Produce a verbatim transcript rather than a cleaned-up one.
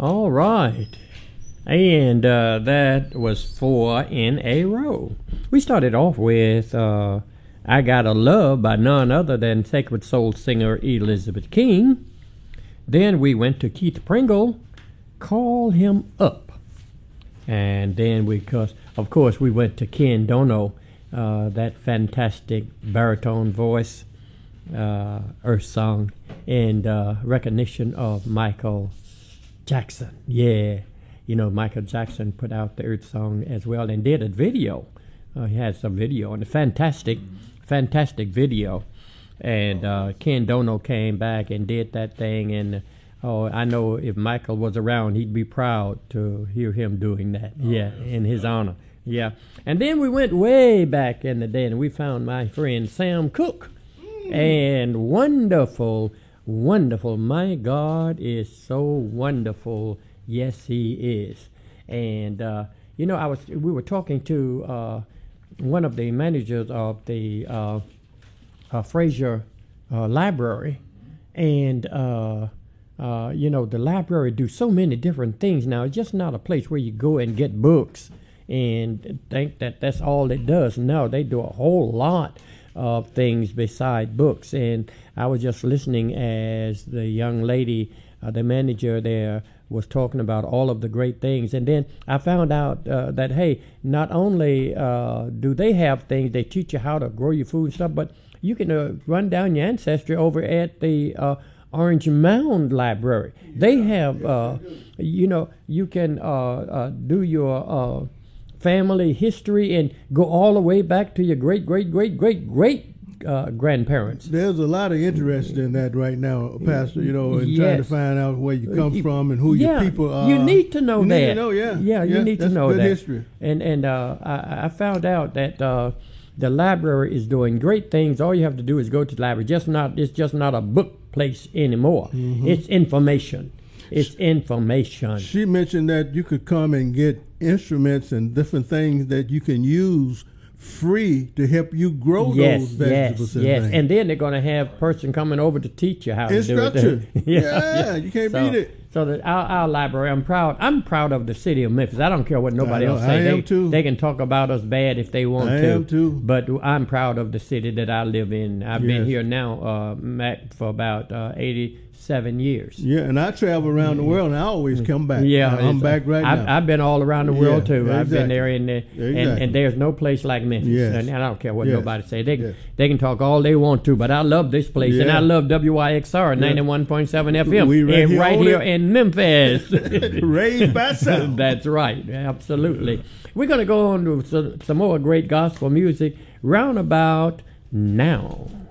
All right. And uh, that was four in a row. We started off with uh, I Gotta Love by none other than Sacred Soul singer Elizabeth King. Then we went to Keith Pringle, Call Him Up. And then we, cause, of course, we went to Ken Dono, uh, that fantastic baritone voice, uh, Earth Song, in uh, recognition of Michael Jackson. Yeah. You know, Michael Jackson put out the Earth Song as well and did a video. Uh, he had some video, and a fantastic, fantastic video. And uh, Ken Dono came back and did that thing. And oh, I know if Michael was around, he'd be proud to hear him doing that. Yeah, in his honor. Yeah. And then we went way back in the day, and we found my friend Sam Cooke. And wonderful, wonderful. My God is so wonderful. Yes, he is. And, uh, you know, I was we were talking to uh, one of the managers of the uh, uh, Fraser uh, Library. And, uh, uh, you know, the library do so many different things now. It's just not a place where you go and get books and think that that's all it does. No, they do a whole lot of things beside books. And I was just listening as the young lady, uh, the manager there, was talking about all of the great things. And then I found out uh, that, hey, not only uh, do they have things, they teach you how to grow your food and stuff, but you can uh, run down your ancestry over at the uh, Orange Mound Library. They have, uh, you know, you can uh, uh, do your uh, family history and go all the way back to your great, great, great, great, great Uh, grandparents. There's a lot of interest in that right now, Pastor, you know, in yes. trying to find out where you come from and who yeah. your people are. You need to know you that. Need to know, yeah. Yeah, you yeah, need to that's know good that. history. And and uh, I, I found out that uh, the library is doing great things. All you have to do is go to the library. Just not. It's just not a book place anymore. Mm-hmm. It's information. It's information. She mentioned that you could come and get instruments and different things that you can use free to help you grow yes, those vegetables. Yes, yes, things. and then they're going to have a person coming over to teach you how Instruction. to do it. yeah, yeah, you can't so, beat it. So that our, our library, I'm proud. I'm proud of the city of Memphis. I don't care what nobody I know, else say. I they, am too. They can talk about us bad if they want I to. am too. But I'm proud of the city that I live in. I've yes. been here now, uh, Mac, for about uh, eighty-seven years. Yeah, and I travel around the world, and I always come back. Yeah, I'm back right I've, now. I've been all around the world yeah, too. exactly. I've been there, in the, exactly. and, and there's no place like Memphis. Yes. And, and I don't care what yes. nobody say. They yes. they can talk all they want to, but I love this place, yeah. and I love W I X R ninety-one point seven F M, we right and here, right here it. in Memphis. Raised by sound. That's right, absolutely. We're going to go on to some, some more great gospel music round about now.